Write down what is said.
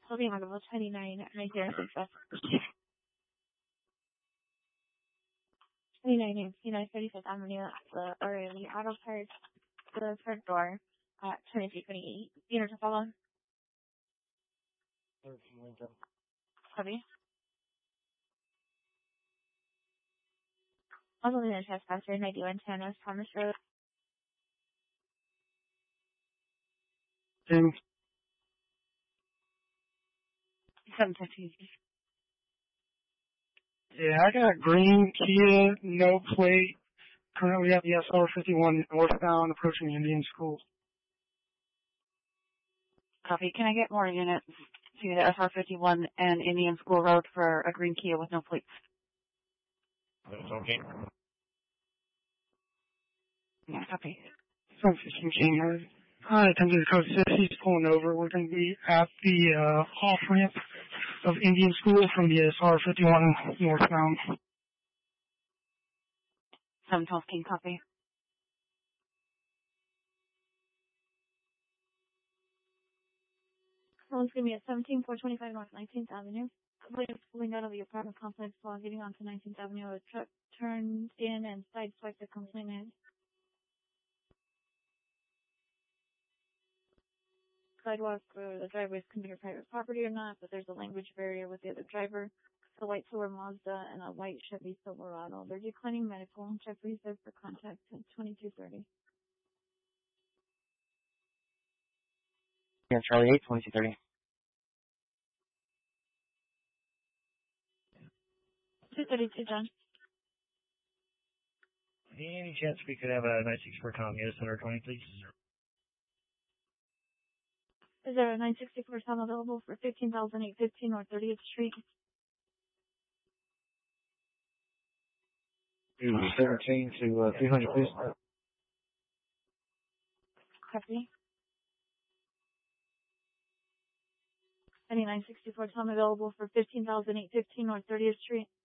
Sylvia Level 29, right here. 29 United 35th Avenue, the auto parts, the third door, 2328. Unit to follow. Copy. Also, the trespasser, 91 West Thomas Road. 715. Yeah, I got a green Kia, no plate, currently at the SR51 northbound approaching Indian School. Copy. Can I get more units to the SR51 and Indian School Road for a green Kia with no plates? That's okay. Yeah, copy. 715 January. Hi, attending code 6, he's pulling over. We're going to be at the off-ramp of Indian School from the SR51 northbound. 712 King, copy. Someone's going to be at 17425 North 19th Avenue. Completely pulling out of the apartment complex while getting onto 19th Avenue. A truck turned in and sideswiped the complainant. Sidewalk or the driveway is considered private property or not, but there's a language barrier with the other driver. A white Silver Mazda and a white Chevy Silverado. They're declining medical. Jeffrey's there for contact at 2230. Yeah, Charlie 8, 2230. 232, John. Any chance we could have a 964 Tom Unit Center 20, please? Is there a 964 Tom available for 15,815 North 30th Street? 17 to 300, please. Copy. Any 964 Tom available for 15,815 North 30th Street?